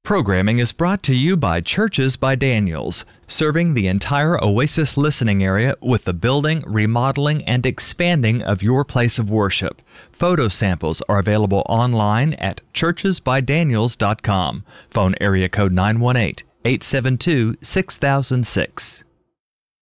Programming is brought to you by Churches by Daniels, serving the entire Oasis listening area with the building, remodeling, and expanding of your place of worship. Photo samples are available online at churchesbydaniels.com. Phone area code 918-872-6006.